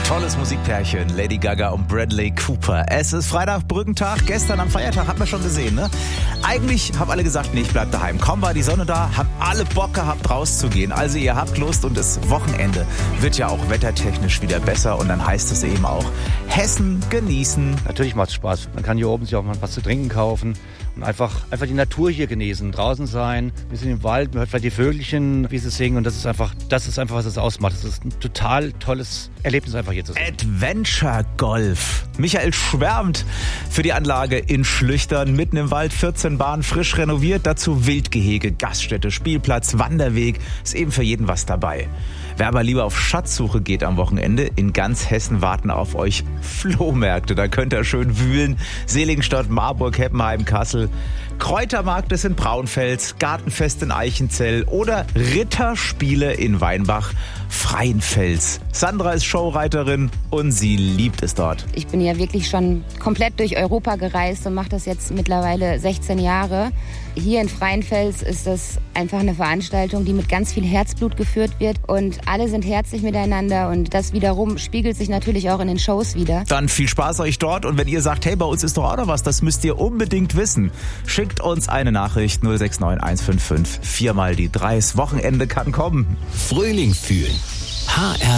Tolles Musikpärchen, Lady Gaga und Bradley Cooper. Es ist Freitag, Brückentag. Gestern am Feiertag hat man schon gesehen, ne? Eigentlich haben alle gesagt, nee, ich bleib daheim. Kaum war die Sonne da, haben alle Bock gehabt, rauszugehen. Also ihr habt Lust und das Wochenende wird ja auch wettertechnisch wieder besser. Und dann heißt es eben auch, Hessen genießen. Natürlich macht es Spaß. Man kann hier oben sich auch mal was zu trinken kaufen und einfach die Natur hier genießen, draußen sein. Wir sind im Wald, man hört vielleicht die Vögelchen, wie sie singen. Und das ist einfach, was es ausmacht. Das ist ein total tolles Erlebnis einfach hier zu sein. Adventure Golf. Michael schwärmt für die Anlage in Schlüchtern, mitten im Wald, 14 Bahnen, frisch renoviert, dazu Wildgehege, Gaststätte, Spielplatz, Wanderweg, ist eben für jeden was dabei. Wer aber lieber auf Schatzsuche geht am Wochenende, in ganz Hessen warten auf euch Flohmärkte, da könnt ihr schön wühlen. Seligenstadt, Marburg, Heppenheim, Kassel, Kräutermarkt ist in Braunfels, Gartenfest in Eichenzell oder Ritterspiele in Weinbach, Freienfels. Sandra ist Showreiterin und sie liebt es dort. Ich bin ja wirklich schon komplett durch Europa gereist und mache das jetzt mittlerweile 16 Jahre. Hier in Freienfels ist das einfach eine Veranstaltung, die mit ganz viel Herzblut geführt wird und alle sind herzlich miteinander und das wiederum spiegelt sich natürlich auch in den Shows wieder. Dann viel Spaß euch dort und wenn ihr sagt, hey, bei uns ist doch auch noch was, das müsst ihr unbedingt wissen, schickt uns eine Nachricht 069 155 4 mal die 3. Das Wochenende kann kommen. Frühling fühlen. HR